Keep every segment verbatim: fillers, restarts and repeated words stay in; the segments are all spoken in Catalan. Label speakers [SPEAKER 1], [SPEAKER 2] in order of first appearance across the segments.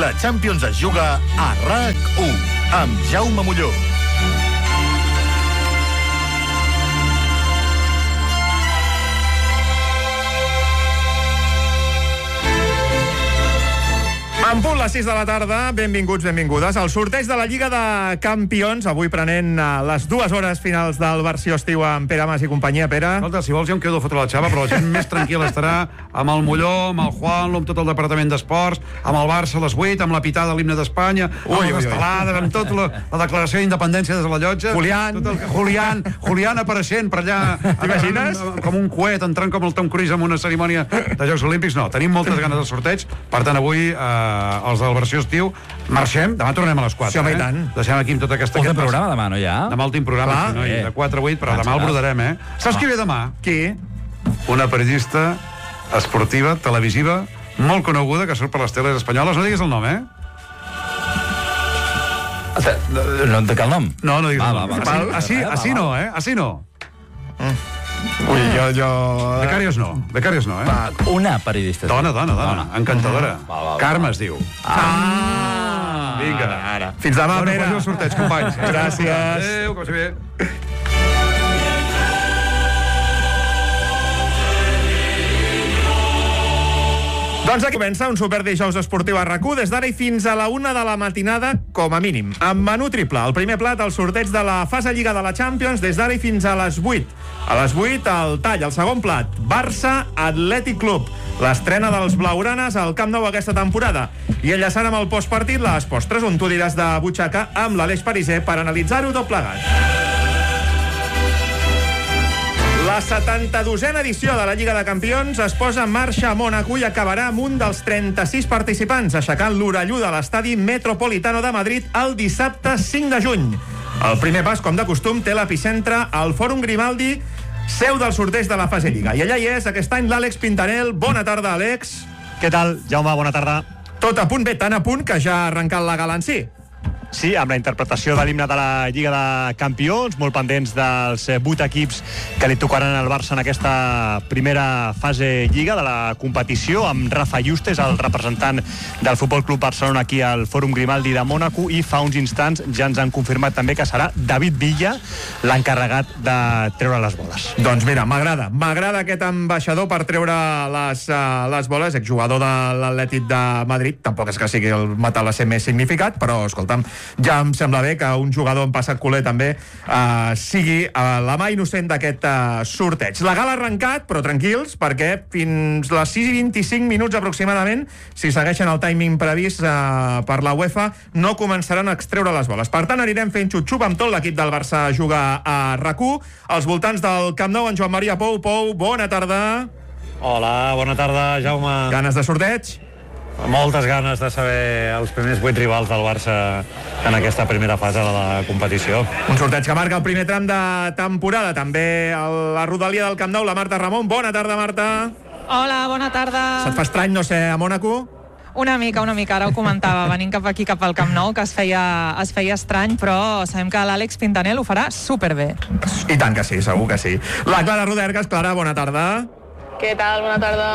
[SPEAKER 1] La Champions es juga a RAC u amb Jaume Molló.
[SPEAKER 2] En punt les sis de la tarda, benvinguts, benvingudes al sorteig de la Lliga de Campions, avui prenent les dues hores finals del versió estiu amb Pere Mas i companyia. Pere?
[SPEAKER 3] Escolta, si vols jo em quedo a fotre la xava, però la gent més tranquil·la estarà amb el Molló, amb el Juanlo, amb tot el departament d'esports, amb el Barça a les vuit, amb la pitada de l'himne d'Espanya, amb les estelades, amb tota la, la declaració d'independència des de la llotja.
[SPEAKER 2] Julián.
[SPEAKER 3] Tot el, Julián, Julián apareixent per allà.
[SPEAKER 2] T'imagines?
[SPEAKER 3] Com un coet, entrant com el Tom Cruise en una cerimònia de Jocs Olímpics. No, tenim moltes ganes de sorteig, per tant avui eh, els de la versió estiu marxem, demà tornem a les quatre.
[SPEAKER 2] Sí, home,
[SPEAKER 3] eh?
[SPEAKER 2] i tant.
[SPEAKER 3] Deixem aquí amb tota aquesta...
[SPEAKER 4] Últim programa demà, no hi ha?
[SPEAKER 3] Demà últim programa,
[SPEAKER 2] Clar,
[SPEAKER 3] sí, no?
[SPEAKER 2] eh.
[SPEAKER 3] De quatre a vuit, però demà el brodarem, eh? Saps qui ve demà?
[SPEAKER 2] Qui?
[SPEAKER 3] Una periodista esportiva, televisiva, molt coneguda, que surt per les teles espanyoles. No diguis el nom, eh?
[SPEAKER 4] No et cal nom?
[SPEAKER 3] No, no diguis
[SPEAKER 4] Va,
[SPEAKER 3] el
[SPEAKER 4] va,
[SPEAKER 3] nom.
[SPEAKER 4] va,
[SPEAKER 3] Així,
[SPEAKER 4] va,
[SPEAKER 3] així
[SPEAKER 4] va,
[SPEAKER 3] no, eh? Així no.
[SPEAKER 2] Ui, jo... jo...
[SPEAKER 3] Becàries no, becàries no, eh?
[SPEAKER 4] Una periodista.
[SPEAKER 3] Dona, dona, dona, encantadora.
[SPEAKER 4] Va, va, va.
[SPEAKER 3] Carme es diu.
[SPEAKER 2] Ah!
[SPEAKER 3] Vinga.
[SPEAKER 2] Ara. Fins demà,
[SPEAKER 3] Bueno,
[SPEAKER 2] Pere.
[SPEAKER 3] faci el sorteig, companys.
[SPEAKER 2] Gràcies.
[SPEAKER 3] Adéu, que vagi bé.
[SPEAKER 2] Doncs aquí comença un superdijous esportiu a RAC u des d'ara i fins a la una de la matinada, com a mínim. Amb menú triple, el primer plat, el sorteig de la fase Lliga de la Champions, des d'ara i fins a les vuit. A les vuit, el tall, el segon plat, Barça Atlètic Club. L'estrena dels blaugranes al Camp Nou aquesta temporada. I enllaçant amb el postpartit, les postres, on tu diràs de butxaca amb l'Aleix Pariser per analitzar-ho tot plegat. La setanta-dosena edició de la Lliga de Campions es posa en marxa a Mònaco i acabarà amb un dels trenta-sis participants, aixecant l'orellú de l'estadi Metropolitano de Madrid el dissabte cinc de juny. El primer pas, com de costum, té l'epicentre al Fòrum Grimaldi, seu del sorteig de la fase Lliga. I allà hi és, aquest any, l'Àlex Pintanel. Bona tarda, Àlex.
[SPEAKER 5] Què tal, Jaume? Bona tarda.
[SPEAKER 2] Tot a punt, bé, tan a punt que ja ha arrencat la gala en si.
[SPEAKER 5] Sí, amb la interpretació de l'himne de la Lliga de Campions, molt pendents dels vuit equips que li tocaran al Barça en aquesta primera fase Lliga de la competició, amb Rafa Justes, el representant del Futbol Club Barcelona aquí al Fòrum Grimaldi de Mònaco, i fa uns instants ja ens han confirmat també que serà David Villa l'encarregat de treure les boles.
[SPEAKER 2] Doncs mira, m'agrada, m'agrada aquest ambaixador per treure les, uh, les boles, exjugador de l'Atlètic de Madrid, tampoc és que sigui el matalasser més significat, però escolta'm, ja em sembla bé que un jugador en passat culer també uh, sigui uh, la mà innocent d'aquest uh, sorteig. La gala ha arrencat, però tranquils, perquè fins les sis i vint-i-cinc minuts aproximadament, si segueixen el timing previst uh, per la UEFA, no començaran a extreure les boles. Per tant, anirem fent xup-xup amb tot l'equip del Barça a jugar a RAC u. Als voltants del Camp Nou, en Joan Maria Pou. Pou, bona tarda.
[SPEAKER 6] Hola, bona tarda, Jaume.
[SPEAKER 2] Ganes de sorteig?
[SPEAKER 6] Moltes ganes de saber els primers vuit rivals del Barça en aquesta primera fase de la competició.
[SPEAKER 2] Un sorteig que marca el primer tram de temporada. També a la rodalia del Camp Nou, la Marta Ramon. Bona tarda, Marta.
[SPEAKER 7] Hola, bona tarda.
[SPEAKER 2] Se't fa estrany no ser a Mònaco?
[SPEAKER 7] Una mica, una mica, ara ho comentava, venint cap aquí, cap al Camp Nou, que es feia, es feia estrany, però sabem que l'Àlex Pintanel ho farà superbé.
[SPEAKER 2] I tant que sí, segur que sí. La Clara Rodergas. Clara, bona tarda.
[SPEAKER 8] Què tal? Bona tarda.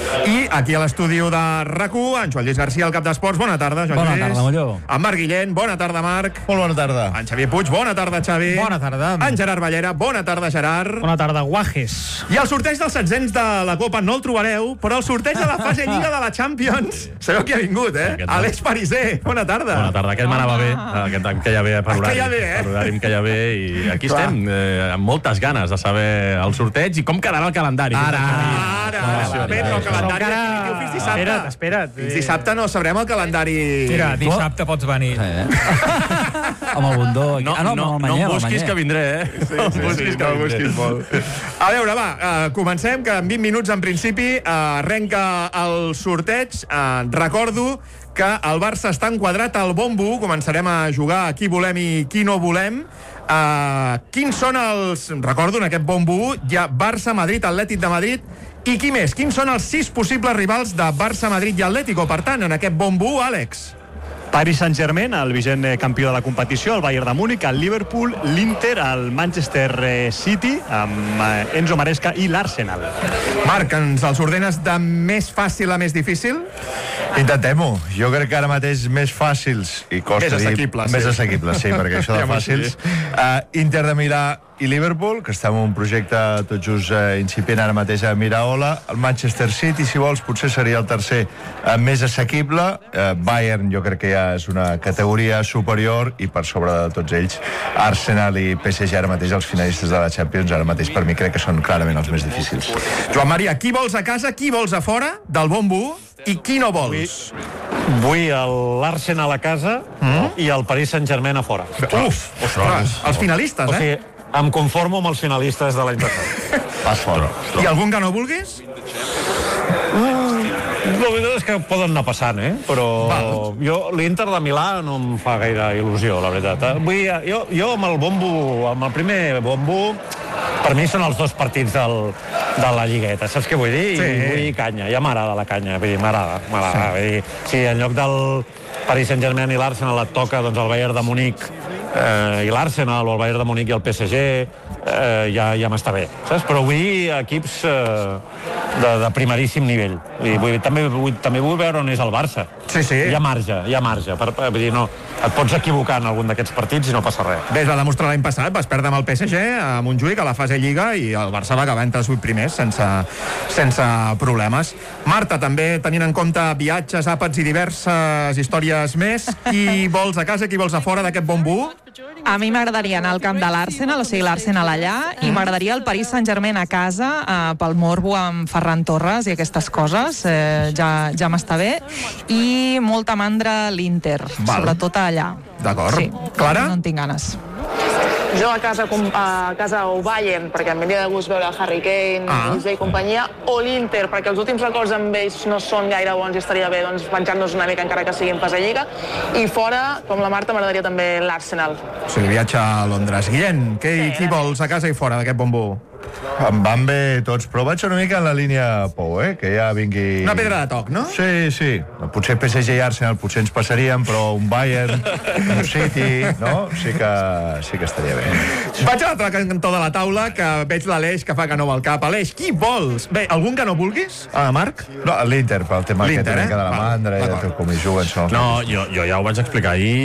[SPEAKER 2] I aquí a l'estudi de RAC u, en Joan Lluís García, al cap d'esports. Bona tarda, Joan
[SPEAKER 4] Bona
[SPEAKER 2] Lluís.
[SPEAKER 4] tarda, Molló.
[SPEAKER 2] En Marc Guillén. Bona tarda, Marc.
[SPEAKER 9] Molt bona tarda.
[SPEAKER 2] En Xavier Puig. Bona tarda, Xavi.
[SPEAKER 9] Bona tarda.
[SPEAKER 2] En Gerard Ballera. Bona tarda, Gerard.
[SPEAKER 5] Bona tarda, guajes.
[SPEAKER 2] I el sorteig dels setzents de la Copa no el trobareu, però el sorteig de la fase Lliga de la Champions, sabeu qui ha vingut, eh?
[SPEAKER 10] Aquest
[SPEAKER 2] Àlex Pariser. Bona tarda.
[SPEAKER 10] Bona tarda, aquest m'anava bé, aquest em queia bé per
[SPEAKER 2] Et
[SPEAKER 10] horari,
[SPEAKER 2] queia bé, eh?
[SPEAKER 10] per horari em queia bé, i aquí
[SPEAKER 2] Clar.
[SPEAKER 10] estem, eh, amb moltes ganes de saber el sorteig i com quedarà el calendari.
[SPEAKER 2] Ara, ara, ara. Pedro, el calendari
[SPEAKER 5] Encara-
[SPEAKER 2] definitiu fins dissabte.
[SPEAKER 5] Espera't, espera't.
[SPEAKER 2] Fins dissabte no sabrem el calendari.
[SPEAKER 5] Mira, dissabte pots venir.
[SPEAKER 4] Eh? Amb el bundó.
[SPEAKER 10] No,
[SPEAKER 4] ah, no,
[SPEAKER 10] no,
[SPEAKER 4] amb el
[SPEAKER 10] no
[SPEAKER 4] manyer,
[SPEAKER 10] em
[SPEAKER 4] amb el
[SPEAKER 10] busquis
[SPEAKER 4] manyer.
[SPEAKER 10] que vindré, eh? Sí,
[SPEAKER 2] No em busquis, que no em busquis molt. A veure, va, uh, comencem, que en vint minuts, en principi, uh, arrenca el sorteig. Uh, recordo que el Barça està enquadrat al bombo. Començarem a jugar a qui volem i qui no volem. Uh, quins són els... Recordo, en aquest bombo hi ha Barça, Madrid, Atlètic de Madrid i qui més? Quins són els sis possibles rivals de Barça, Madrid i Atlético? Per tant, en aquest bombo, Àlex.
[SPEAKER 5] Paris Saint-Germain, el vigent campió de la competició, el Bayern de Múnich, el Liverpool, l'Inter, el Manchester City, amb Enzo Maresca i l'Arsenal.
[SPEAKER 2] Marc, ens els ordenes de més fàcil a més difícil?
[SPEAKER 8] Intentem-ho. Jo crec que ara mateix més fàcils i costa
[SPEAKER 2] Més
[SPEAKER 8] dir...
[SPEAKER 2] assequibles,
[SPEAKER 8] Més
[SPEAKER 2] sí.
[SPEAKER 8] assequibles, sí, perquè això de
[SPEAKER 2] Ja m'ho
[SPEAKER 8] fàcils... Uh, Inter de Milà i Liverpool, que estem en un projecte tot just uh, incipient ara mateix a Miraola. El Manchester City, si vols, potser seria el tercer uh, més assequible. Uh, Bayern jo crec que ja és una categoria superior i per sobre de tots ells Arsenal i P S G ara mateix, els finalistes de la Champions, ara mateix per mi crec que són clarament els més difícils.
[SPEAKER 2] Joan Maria, qui vols a casa, qui vols a fora del bombo i qui no vols?
[SPEAKER 6] Vull l'Arsenal a casa mm? i el Paris Saint-Germain a fora.
[SPEAKER 2] Uf, ostres, els finalistes,
[SPEAKER 6] o
[SPEAKER 2] eh?
[SPEAKER 6] sigui, em conformo amb els finalistes de l'any passat.
[SPEAKER 8] Vas fora.
[SPEAKER 2] I algun que no vulguis?
[SPEAKER 6] La veritat és que poden anar passant, eh? Però Val. jo, l'Inter de Milà no em fa gaire il·lusió, la veritat. Eh? Vull, jo, jo amb el bombo, amb el primer bombo, per mi són els dos partits del, de la Lligueta, saps què vull dir?
[SPEAKER 2] Sí.
[SPEAKER 6] I vull canya, ja m'agrada la canya, vull dir, m'agrada, m'agrada. Sí. Vull dir, si en lloc del Paris Saint-Germain i l'Arsenal et toca doncs, el Bayern de Munic eh, i l'Arsenal, o el Bayern de Munic i el P S G, eh, ja, ja m'està bé, saps? Però vull equips eh, de, de primeríssim nivell. I vull, també, vull, també vull veure on és el Barça.
[SPEAKER 2] Sí, sí.
[SPEAKER 6] Hi ha marge, hi ha marge. Per, per, vull dir, no, et pots equivocar en algun d'aquests partits i no passa res.
[SPEAKER 2] Bé, es va demostrar l'any passat, vas perdre amb el P S G a Montjuïc a la fase Lliga i el Barça va acabar entre els vuit primers sense, sense problemes. Marta, també tenint en compte viatges, àpats i diverses històries més, qui vols a casa, qui vols a fora d'aquest bombo?
[SPEAKER 7] A mi m'agradaria anar al camp de l'Arsenal, o sigui, l'Arsenal allà, i m'agradaria el Paris Saint-Germain a casa eh, pel morbo amb Ferran Torres i aquestes coses, eh, ja, ja m'està bé, i molta mandra l'Inter, sobretot allà.
[SPEAKER 2] D'acord.
[SPEAKER 7] Sí,
[SPEAKER 2] Clara?
[SPEAKER 7] no en tinc ganes.
[SPEAKER 9] Jo a casa, a casa o Bayern, perquè em venia de gust veure el Harry Kane
[SPEAKER 2] Ah.
[SPEAKER 9] i companyia, o l'Inter, perquè els últims records amb ells no són gaire bons i estaria bé doncs, penjar-nos una mica encara que sigui en pas a Lliga. I fora, com la Marta, m'agradaria també l'Arsenal.
[SPEAKER 2] O sigui, viatge a Londres. Guillem, qui,
[SPEAKER 9] Sí,
[SPEAKER 2] qui
[SPEAKER 9] eh?
[SPEAKER 2] vols a casa i fora d'aquest bombo?
[SPEAKER 8] Em van bé tots, però vaig una mica en la línia Pou, eh? Que ja vingui...
[SPEAKER 2] Una pedra de toc, no?
[SPEAKER 8] Sí, sí. Potser P S G i Arsenal potser ens passaríem, però un Bayern, un City, no? Sí que, sí que estaria bé.
[SPEAKER 2] Vaig a l'altre cantó de la taula, que veig l'Aleix que fa que no va al cap. Aleix, qui vols? Bé, algun que no vulguis? Ah, Marc?
[SPEAKER 8] No, l'Inter, pel tema aquest
[SPEAKER 2] L'Inter,
[SPEAKER 8] eh?
[SPEAKER 2] eh?
[SPEAKER 8] de la
[SPEAKER 2] Val,
[SPEAKER 8] mandra i de tot com hi juguen. Són els
[SPEAKER 10] No, jo, jo ja ho vaig explicar ahir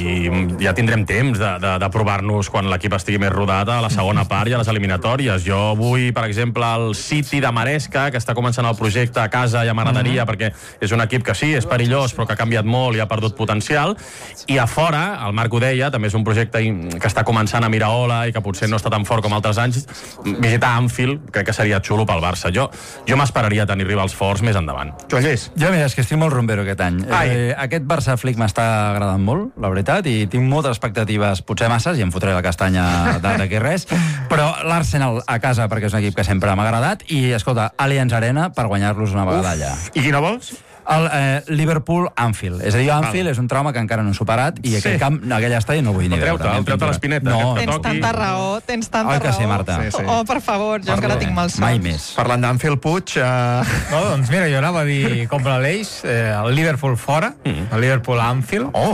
[SPEAKER 10] i ja tindrem temps de, de, de provar-nos quan l'equip estigui més rodat a la segona part i a les eliminatòries. Jo vull, per exemple, el City de Maresca, que està començant el projecte a casa, ja m'agradaria, mm-hmm. perquè és un equip que sí, és perillós, però que ha canviat molt i ha perdut potencial. I a fora, el Marc ho deia, també és un projecte que està començant a Miraola i que potser no està tan fort com altres anys. Visitar Anfield crec que seria xulo pel Barça. Jo, jo m'esperaria tenir rivals forts més endavant.
[SPEAKER 2] Joan Lluís?
[SPEAKER 4] Jo, mira, és que estic molt rumbero aquest any. Eh, aquest Barça Flick m'està agradant molt, la veritat, i tinc moltes expectatives, potser masses, i em fotré la castanya d'aquí res, però l'Arsenal a casa, perquè és un equip que sempre m'ha agradat, i, escolta, Allianz Arena per guanyar-los una vegada allà.
[SPEAKER 2] I qui no vols?
[SPEAKER 4] El eh, Liverpool-Anfield. És a dir, Anfield Val. és un trauma que encara no he superat i aquell
[SPEAKER 2] Sí.
[SPEAKER 4] camp, aquell estadi no vull ni
[SPEAKER 10] Treu-te,
[SPEAKER 4] veure.
[SPEAKER 10] treu-te l'espineta.
[SPEAKER 4] No,
[SPEAKER 10] que et
[SPEAKER 7] Tens
[SPEAKER 10] toqui.
[SPEAKER 7] tanta raó, tens tanta
[SPEAKER 4] Oi que
[SPEAKER 7] raó.
[SPEAKER 4] sí, Marta?
[SPEAKER 2] Sí, sí.
[SPEAKER 7] Oh, per favor, jo encara tinc malsons.
[SPEAKER 4] Mai més.
[SPEAKER 2] Parlant d'Anfield, Puig... Uh...
[SPEAKER 11] No, doncs mira, jo anava a dir com l'Aleix, eh, el Liverpool fora, mm. el Liverpool Anfield,
[SPEAKER 2] Oh!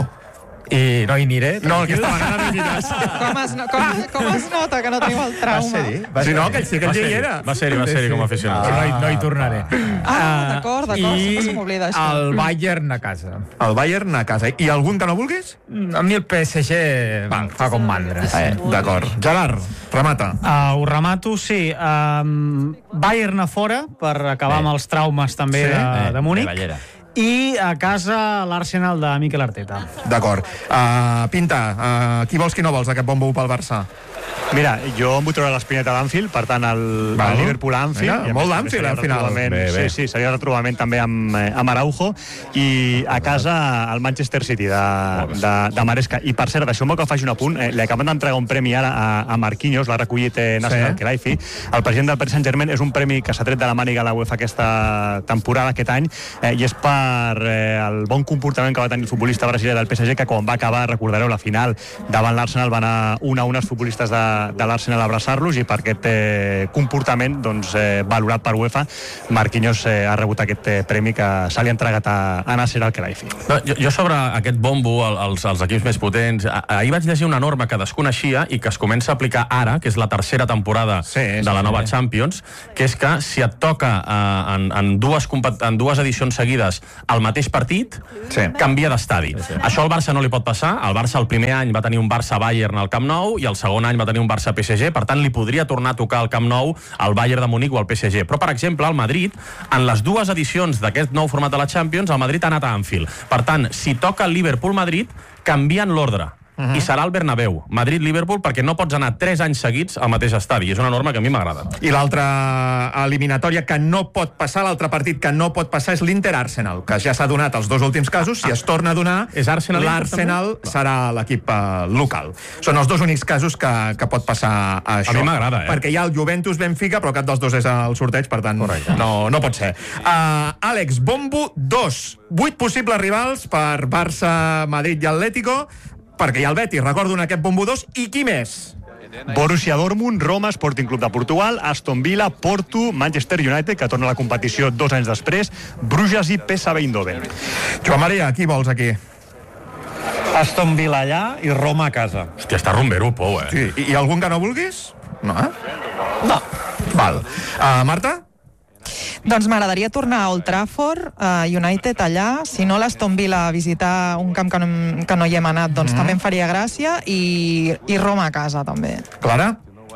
[SPEAKER 11] i no hi aniré.
[SPEAKER 2] No, aquesta vegada no hi aniràs.
[SPEAKER 7] Com es, no- com, com es nota que no tenim el
[SPEAKER 8] Va
[SPEAKER 7] trauma?
[SPEAKER 8] ser-hi? Va
[SPEAKER 2] Sí,
[SPEAKER 8] ser-hi?
[SPEAKER 2] no, que sí que
[SPEAKER 10] Va
[SPEAKER 2] ell hi
[SPEAKER 10] ser-hi,
[SPEAKER 2] era.
[SPEAKER 10] va ser-hi, va ser-hi com a aficionat.
[SPEAKER 11] No, hi, no hi tornaré.
[SPEAKER 7] Ah, d'acord, d'acord, sempre se m'oblida això.
[SPEAKER 11] el Bayern a casa.
[SPEAKER 2] El Bayern a casa. I algun que no vulguis?
[SPEAKER 11] A mi el P S G em fa com mandra.
[SPEAKER 2] Eh, D'acord. Gerard, remata.
[SPEAKER 12] Uh, ho remato, sí. Um, Bayern a fora, per acabar amb els traumes també
[SPEAKER 2] Sí.
[SPEAKER 12] de, de Múnich.
[SPEAKER 4] Eh, Ballera.
[SPEAKER 12] I a casa l'Arsenal de Mikel Arteta.
[SPEAKER 2] D'acord. Uh, Pinta, uh, qui vols, qui no vols, aquest bombo pel Barça?
[SPEAKER 5] Mira, jo em vull treure l'espineta d'Anfield, per tant, el,
[SPEAKER 2] Val.
[SPEAKER 5] el Liverpool-Anfield.
[SPEAKER 2] Mira, molt d'Anfield, al final.
[SPEAKER 5] Bé,
[SPEAKER 2] Bé, bé.
[SPEAKER 5] Sí, sí, seria retrobament també amb, eh, amb Araujo. I a casa el Manchester City de, de, de Maresca. I, per cert, deixeu-me que faci un apunt. Eh, li acaben d'entregar un premi ara a, a Marquinhos, l'ha recollit eh, Nasser
[SPEAKER 2] Sí.
[SPEAKER 5] Khelaifi. El president del Paris Saint-Germain. És un premi que s'ha tret de la màniga a la UEFA aquesta temporada, aquest any, eh, i és per eh, el bon comportament que va tenir el futbolista brasiler del P S G, que quan va acabar, recordareu, la final davant l'Arsenal, van anar un a un els futbolistes de, de l'Arsenal a abraçar-los, i per aquest eh, comportament doncs, eh, valorat per UEFA, Marquinhos eh, ha rebut aquest eh, premi que se li ha entregat a, a Nasser Al-Khelaifi.
[SPEAKER 10] No, jo, jo sobre aquest bombo, el, els, els equips més potents, ah, ahir vaig llegir una norma que desconeixia i que es comença a aplicar ara, que és la tercera temporada sí, sí, de la nova sí. Champions, que és que si et toca eh, en, en, dues, en dues edicions seguides el mateix partit, sí. canvia d'estadi. Sí, sí. Això al Barça no li pot passar. El Barça el primer any va tenir un Barça-Bayern al Camp Nou i el segon any va tenir un Barça-P S G, per tant li podria tornar a tocar al Camp Nou el Bayern de Munic o el P S G. Però, per exemple, el Madrid, en les dues edicions d'aquest nou format de la Champions, el Madrid ha anat a Anfield. Per tant, si toca el Liverpool-Madrid, canvien l'ordre. Uh-huh. I serà el Bernabéu, Madrid-Liverpool, perquè no pots anar tres anys seguits al mateix estadi. És una norma que a mi m'agrada.
[SPEAKER 2] I l'altra eliminatòria que no pot passar, l'altre partit que no pot passar és l'Inter-Arsenal, que ja s'ha donat els dos últims casos. Si es torna a donar,
[SPEAKER 10] és Arsenal,
[SPEAKER 2] l'Arsenal serà l'equip uh, local. Són els dos únics casos que, que pot passar a això.
[SPEAKER 10] A mi m'agrada, eh?
[SPEAKER 2] Perquè hi ha el Juventus-Benfica, però cap dels dos és el sorteig, per tant, no, no pot ser. Uh, Àlex, bombo dos. Vuit possibles rivals per Barça, Madrid i Atlético, perquè hi ha el Betis, recordo en aquest bombo dos, i qui més?
[SPEAKER 5] Borussia Dortmund, Roma, Sporting Club de Portugal, Aston Villa, Porto, Manchester United, que torna a la competició dos anys després, Bruges i P S V Eindhoven.
[SPEAKER 2] Joan Maria, qui vols aquí?
[SPEAKER 6] Aston Villa allà i Roma a casa.
[SPEAKER 10] Hòstia, està rumbero, Pou, eh?
[SPEAKER 2] Sí. I, I algun que no vulguis? No, eh?
[SPEAKER 6] No.
[SPEAKER 2] Val. Uh, Marta?
[SPEAKER 7] Doncs m'agradaria tornar a Old Trafford, a United allà, si no l'Aston Villa a visitar un camp que no, que no hi hem anat, doncs mm. també em faria gràcia, i, i Roma a casa també.
[SPEAKER 2] Clara?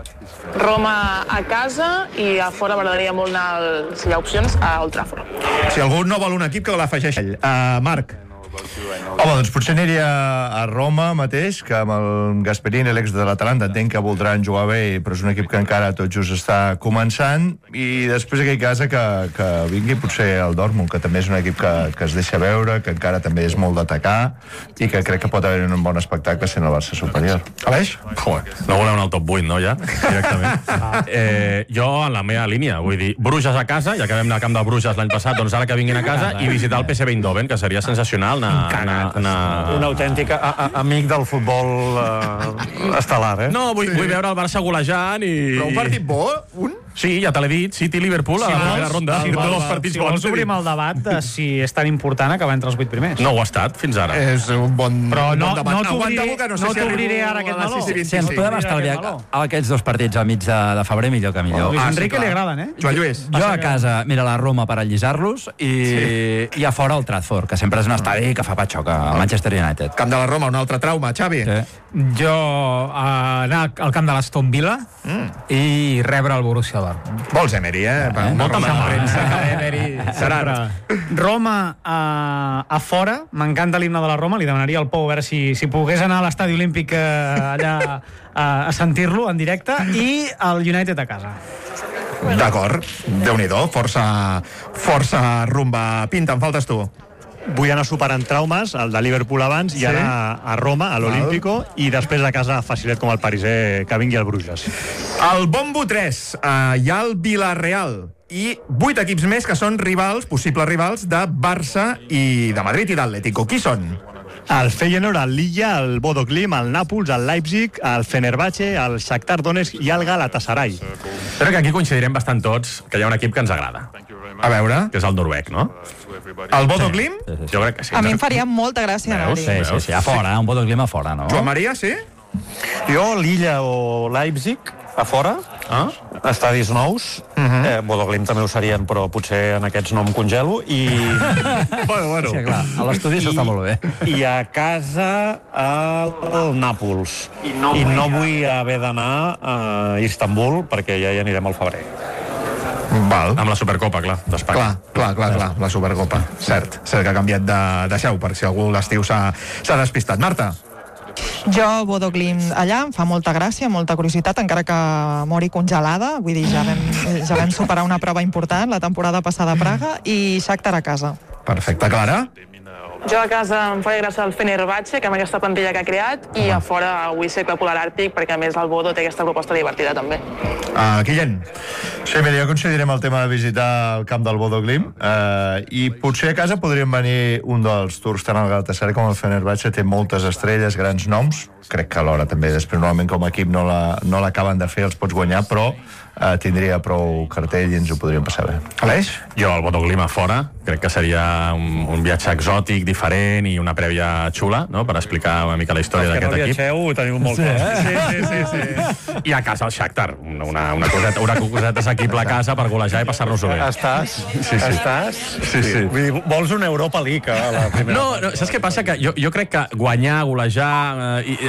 [SPEAKER 9] Roma a casa i a fora m'agradaria molt anar, al, si hi ha opcions, a Old Trafford.
[SPEAKER 2] Si algú no vol un equip, que l'afegeix ell. Uh, Marc?
[SPEAKER 8] Home, doncs potser aniria a Roma mateix, que amb el Gasperini, l'ex de l'Atalanta, entenc que voldran jugar bé, però és un equip que encara tot just està començant, i després aquell casa que, que vingui potser el Dortmund, que també és un equip que, que es deixa veure, que encara també és molt d'atacar, i que crec que pot haver un bon espectacle sent el Barça superior.
[SPEAKER 2] Aleix?
[SPEAKER 10] Joder, no voleu anar al top vuit, no, ja? Directament. Ah. Eh, jo, en la meva línia, vull dir, Bruges a casa, ja que vam anar al camp de Bruges l'any passat, doncs ara que vinguin a casa, i visitar el P S V Eindhoven, que seria sensacional anar, anar, anar...
[SPEAKER 6] Un autèntic a, a, amic del futbol uh, estel·lar, eh?
[SPEAKER 10] No, vull, sí. vull veure el Barça golejant i...
[SPEAKER 2] Però un partit bo? Un?
[SPEAKER 10] Sí, ja te l'he dit, City-Liverpool a la primera ronda.
[SPEAKER 12] Si vols, partits si vols obrim el debat de si és tan important acabar entre els vuit primers.
[SPEAKER 10] No ho ha estat, fins ara.
[SPEAKER 2] És un bon,
[SPEAKER 12] Però no,
[SPEAKER 2] bon debat.
[SPEAKER 12] no t'obriré no sé no si ara aquest meló.
[SPEAKER 4] Si ens podem estalviar aquells dos partits al mig de, de febrer, millor que millor.
[SPEAKER 12] A Luis Enrique li agraden, eh?
[SPEAKER 2] Joan Lluís.
[SPEAKER 4] Jo a casa, mira la Roma per allisar-los, i, sí. i a fora el Trafford, que sempre és un estadi que fa patxoca, el Manchester United.
[SPEAKER 2] Camp de la Roma, un altre trauma, Xavi.
[SPEAKER 4] Sí.
[SPEAKER 11] Jo uh, anar al camp de l'Aston Villa mm. i rebre el Borussia Dortmund.
[SPEAKER 2] Vols Emery, eh? eh?
[SPEAKER 11] Molta premsa que Emery
[SPEAKER 2] serà.
[SPEAKER 12] Roma a, a fora, m'encanta l'himne de la Roma, li demanaria al Pou a veure si, si pogués anar a l'estadi olímpic uh, allà a, a sentir-lo en directe, i el United a casa.
[SPEAKER 2] D'acord, Déu-n'hi-do, força, força rumba. Pinta, em faltes tu.
[SPEAKER 5] Vull anar superant traumes, el de Liverpool abans, sí? I anar a Roma, a l'Olímpico, i després a casa facilet com el pariser, que vingui al Bruges.
[SPEAKER 2] El bombo tres, uh, hi ha el Villarreal i vuit equips més que són rivals, possibles rivals, de Barça i de Madrid i d'Atlético. Qui són?
[SPEAKER 5] El Feyenoord, el Lilla, el Bodo Glimt, el Nàpols, el Leipzig, el Fenerbahçe, el Shakhtar Donetsk i el Galatasaray.
[SPEAKER 10] Crec que aquí coincidirem bastant tots que hi ha un equip que ens agrada.
[SPEAKER 2] A veure?
[SPEAKER 10] Que és el noruec, no?
[SPEAKER 2] El Bodo Glimt?
[SPEAKER 10] Sí, sí, sí. Jo crec que sí.
[SPEAKER 7] A mi em faria molta gràcia anar-hi.
[SPEAKER 4] Sí, sí, sí, a fora, un Bodo Glimt a fora, no?
[SPEAKER 2] Joan Maria, sí?
[SPEAKER 6] Jo, Lilla o Leipzig, a fora, ah? Estadis nous, uh-huh. eh, Bodo Glimt també ho serien, però potser en aquests no em congelo, i...
[SPEAKER 2] bueno, bueno.
[SPEAKER 4] Sí, clar, a l'estudi això està molt bé.
[SPEAKER 6] I a casa el, el Nàpols. I no, I no vull haver d'anar a Istanbul, perquè ja hi anirem al febrer.
[SPEAKER 2] Val.
[SPEAKER 10] Amb la Supercopa, clar, d'Espanya.
[SPEAKER 2] Clar, clar, clar, clar, la Supercopa. Cert, cert que ha canviat de, de seu, per si algú l'estiu s'ha despistat. Marta?
[SPEAKER 7] Jo, Bodo Glimt allà, em fa molta gràcia, molta curiositat, encara que mori congelada. Vull dir, ja vam, ja vam superar una prova important la temporada passada a Praga, i Shakhtar a casa.
[SPEAKER 2] Perfecte. Clara?
[SPEAKER 9] Jo a casa em faria gràcia el Fenerbahçe, que amb aquesta plantilla que ha creat, i a fora avui Cercle Polar Àrtic, perquè a més el Bodo té aquesta proposta divertida també.
[SPEAKER 2] Uh, Guillem?
[SPEAKER 8] Sí, mira, jo considerem el tema de visitar el camp del Bodo Glimt eh, i potser a casa podrien venir un dels turcs, tant el Galatasaray com el Fenerbahçe, té moltes estrelles, grans noms, crec que alhora també després normalment com a equip no l'acaben la, no de fer, els pots guanyar, però eh, tindria prou cartell i ens ho podríem passar bé.
[SPEAKER 2] Aleix?
[SPEAKER 10] Jo el Bodo Glimt a fora, crec que seria un, un viatge exòtic, diferent i una prèvia xula, no?, per explicar una mica la història d'aquest equip.
[SPEAKER 6] Els que no viatgeu ho teniu molt clar. Sí, sí, sí, sí.
[SPEAKER 10] I a casa el Shakhtar, una, una coseta, una coseta assequible a casa per golejar i passar-nos-ho bé.
[SPEAKER 6] Estàs?
[SPEAKER 10] Sí, sí.
[SPEAKER 6] Estàs?
[SPEAKER 10] Sí, sí.
[SPEAKER 6] Vull dir, vols una Europa League a la primera?
[SPEAKER 10] No, no, saps què passa? Que jo, jo crec que guanyar, golejar, eh,